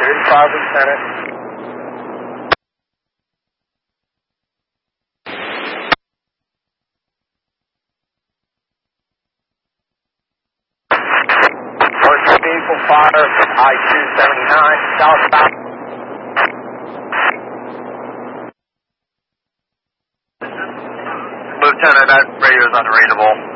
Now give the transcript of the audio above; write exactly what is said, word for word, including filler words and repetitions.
thirty-five, Lieutenant. First vehicle fire from I two seventy-nine, southbound. Lieutenant, that radio is unreadable.